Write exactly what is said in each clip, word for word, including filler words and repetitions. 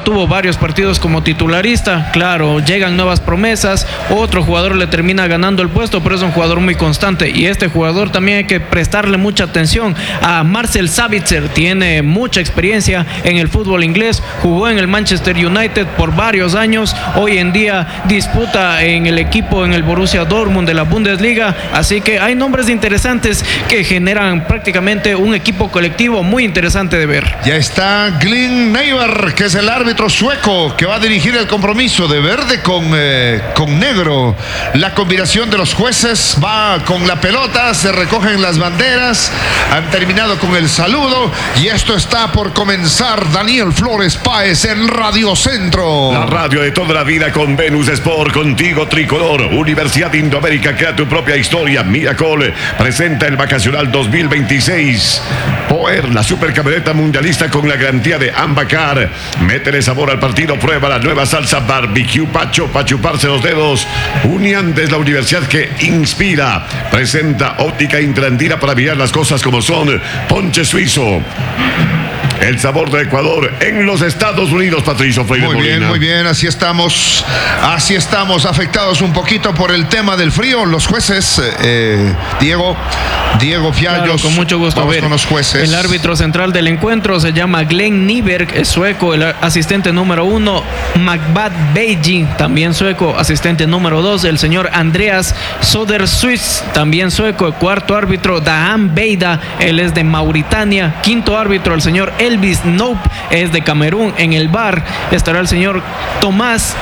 tuvo varios partidos como titularista. Claro, llegan nuevas promesas, otro jugador le termina ganando el puesto, pero es un jugador muy constante. Y este jugador también hay que prestarle mucha atención a Marcel Sabitzer. Tiene mucha experiencia en el fútbol inglés, jugó en el Manchester United por varios años, hoy en día disputa en el equipo, en el Borussia Dortmund de la Bundesliga. Así que hay nombres interesantes que generan prácticamente un equipo colectivo muy interesante de ver. Ya está Glenn Neiber, que es el árbitro sueco que va a dirigir el compromiso de verde con, eh, con negro. La combinación de los jueces va con la pelota, se recogen las banderas, han terminado con el saludo y esto está por comenzar. Daniel Flores Páez en Radio Centro. La radio de toda la vida con Venus Sport, contigo tricolor. Universidad Indoamérica, crea tu propia historia. Miracle presenta el vacacional dos mil veintiséis. Power, la supercamioneta mundialista con la garantía de Ambacar. Métele sabor al partido, prueba la nueva salsa barbecue Pacho para chuparse los dedos. Unian es la universidad que inspira. Presenta óptica Intrandina para mirar las cosas como son. Ponche Suizo. El sabor de Ecuador en los Estados Unidos, Patricio Freire Muy Molina. bien, muy bien, así estamos, así estamos, afectados un poquito por el tema del frío. Los jueces, eh, Diego, Diego Fiallos. Claro, con mucho gusto. Vamos a ver, con los jueces. El árbitro central del encuentro se llama Glenn Nyberg, es sueco. El asistente número uno, Magbat Beijing, también sueco. Asistente número dos, el señor Andreas Sodersuis, también sueco. Cuarto árbitro, Daham Beida, él es de Mauritania. Quinto árbitro, el señor Elvis Nope, es de Camerún. En el bar estará el señor Tomás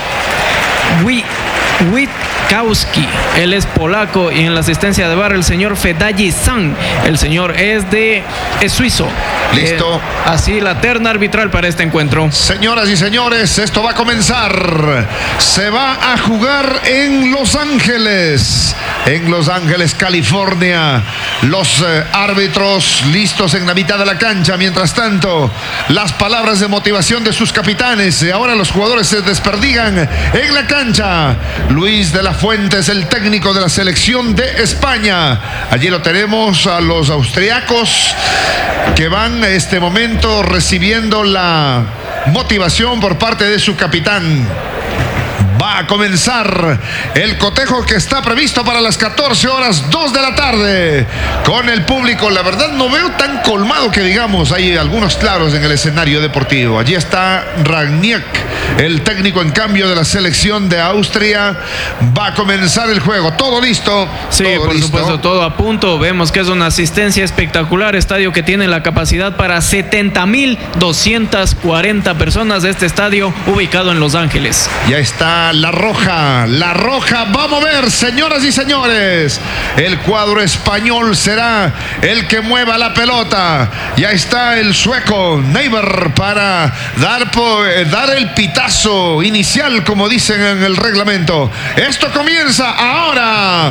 Witkowski, él es polaco. Y en la asistencia de bar el señor Fedayi San, el señor es de es suizo. Listo. Eh, así la terna arbitral para este encuentro. Señoras y señores, esto va a comenzar. Se va a jugar en Los Ángeles, en Los Ángeles, California. Los eh, árbitros listos en la mitad de la cancha. Mientras tanto, las palabras de motivación de sus capitanes. Y ahora los jugadores se desperdigan en la cancha. Luis de la Fuente es el técnico de la selección de España. Allí lo tenemos a los austriacos que van a este momento recibiendo la motivación por parte de su capitán. Va a comenzar el cotejo que está previsto para las catorce horas, dos de la tarde, con el público. La verdad no veo tan colmado que digamos, hay algunos claros en el escenario deportivo. Allí está Rangnick, el técnico en cambio de la selección de Austria. Va a comenzar el juego, todo listo. Sí, todo por listo. supuesto, todo a punto. Vemos que es una asistencia espectacular, estadio que tiene la capacidad para setenta mil doscientas cuarenta personas de este estadio ubicado en Los Ángeles. Ya está la roja, la roja va a mover, señoras y señores. El cuadro español será el que mueva la pelota. Ya está el sueco Neiber para dar, dar el pitazo inicial, como dicen en el reglamento. Esto comienza ahora.